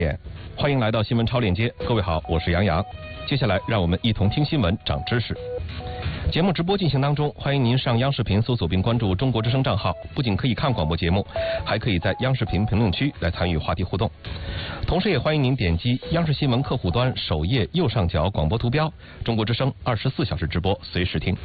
欢迎来到新闻超链接，各位好，我是杨洋。接下来让我们一同听新闻，长知识。节目直播进行当中，欢迎您上央视频搜索并关注中国之声账号，不仅可以看广播节目，还可以在央视频评论区来参与话题互动。同时也欢迎您点击央视新闻客户端首页右上角广播图标，中国之声24小时直播，随时听。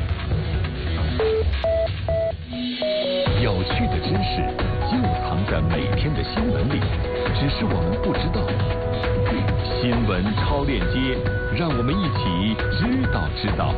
有趣的知识就藏在每天的新闻里，只是我们不知道。新闻超链接，让我们一起知道。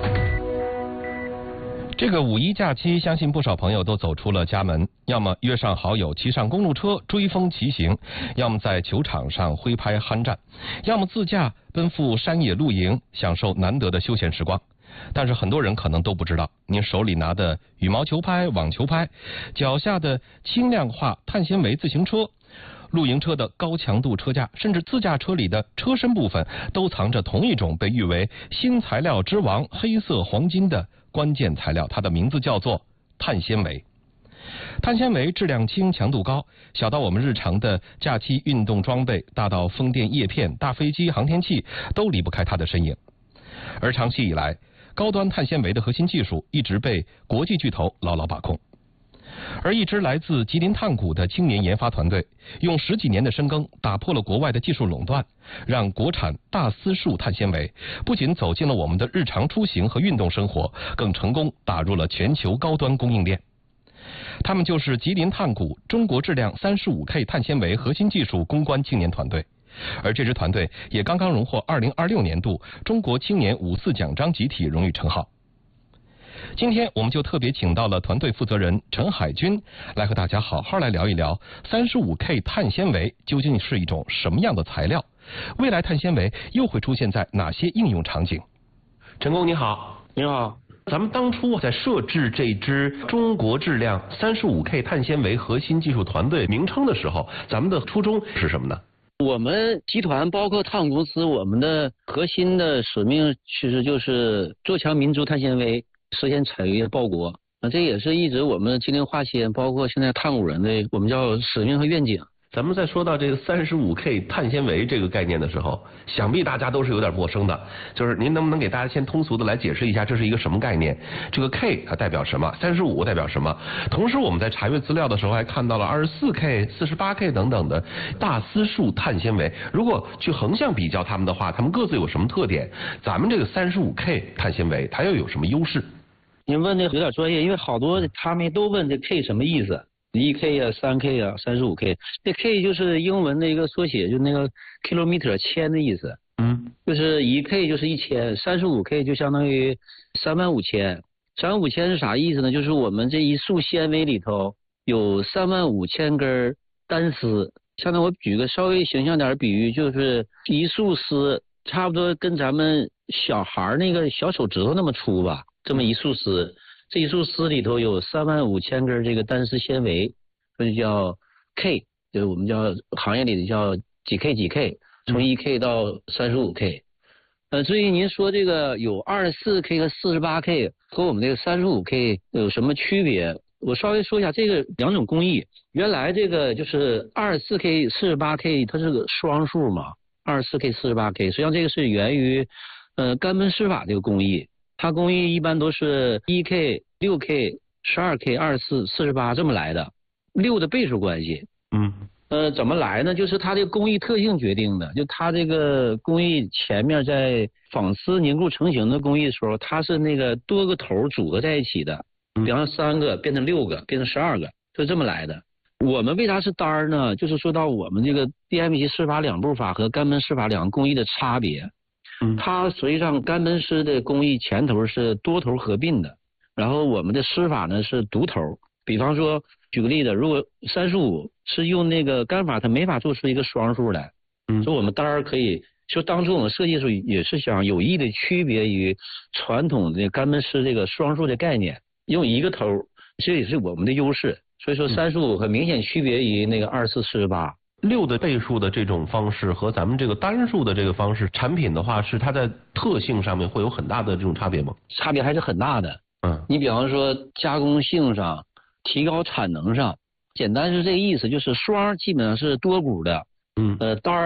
这个五一假期，相信不少朋友都走出了家门，要么约上好友骑上公路车追风骑行，要么在球场上挥拍酣战，要么自驾奔赴山野露营，享受难得的休闲时光。但是很多人可能都不知道，您手里拿的羽毛球拍、网球拍，脚下的轻量化碳纤维自行车，露营车的高强度车架，甚至自驾车里的车身部分，都藏着同一种被誉为新材料之王、黑色黄金的关键材料，它的名字叫做碳纤维。碳纤维质量轻、强度高，小到我们日常的假期运动装备，大到风电叶片、大飞机、航天器，都离不开它的身影。而长期以来，高端碳纤维的核心技术一直被国际巨头牢牢把控。而一支来自吉林碳股的青年研发团队，用10几年的深耕，打破了国外的技术垄断，让国产大丝树碳纤维不仅走进了我们的日常出行和运动生活，更成功打入了全球高端供应链。他们就是吉林碳股中国质量 35K 碳纤维核心技术攻关青年团队。而这支团队也刚刚荣获2026年度中国青年5·4奖章集体荣誉称号。今天我们就特别请到了团队负责人陈海军，来和大家好好来聊一聊 35K 碳纤维究竟是一种什么样的材料，未来碳纤维又会出现在哪些应用场景。陈工你好。 你好。 咱们当初在设置这支中国质量 35K 碳纤维核心技术团队名称的时候，咱们的初衷是什么呢？ 我们集团包括碳公司，我们的核心的使命其实就是做强民族碳纤维，实现产业报国。这也是一直我们吉林化纤包括现在碳股人的我们叫使命和愿景。 咱们在说到这个 35K 碳纤维这个概念的时候，想必大家都是有点陌生的，就是您能不能给大家先通俗的来解释一下这是一个什么概念，这个 K 它代表什么，35代表什么？同时我们在查阅资料的时候还看到了 24K 48K 等等的大丝树碳纤维，如果去横向比较它们的话，它们各自有什么特点？咱们这个 35K 碳纤维它又有什么优势？ 您问的有点专业，因为好多他们都问这 K 什么意思，1K 啊 3K 啊 35K， 这 K 就是英文的一个缩写，就那个 kilometer 千的意思。就是1K 就是1000， 35K 就相当于35000。35000是啥意思呢？就是我们这一束纤维里头有35000根单丝，相当于我举个稍微形象点比喻，就是一束丝差不多跟咱们小孩那个小手指头那么粗吧，这么一束丝。这一束丝里头有35000根这个单丝纤维，所以叫 K， 就是我们叫行业里的叫几 K 几 K， 从1K 到 35K。至于您说这个有 24K 和 48K 和我们这个 35K 有什么区别？我稍微说一下这个两种工艺。原来这个就是 24K 48K 它是个双数嘛， 24K 48K 实际上这个是源于干焖湿法这个工艺。它工艺一般都是 1K 6K 12K 24 48这么来的，6的倍数关系。怎么来呢？就是它这个工艺特性决定的，就它这个工艺前面在纺丝凝固成型的工艺的时候，它是那个多个头组合在一起的，比方说3个变成6个变成12个，就这么来的。我们为啥是单呢？就是说到我们这个 DMP 湿法两步法和干焖湿法两个工艺的差别。它实际上干焖湿的工艺前头是多头合并的，然后我们的湿法呢是独头。比方说举个例子，如果35是用那个干法，它没法做出一个双数来。所以我们单儿可以，就当初我们设计的时候也是想有意的区别于传统的干焖湿这个双数的概念，用一个头，这也是我们的优势。所以说35很明显区别于那个24、48。 6的倍数的这种方式和咱们这个单数的这个方式，产品的话是它在特性上面会有很大的这种差别吗？ 差别还是很大的。你比方说加工性上、提高产能上，简单是这个意思，就是双基本上是多股的，单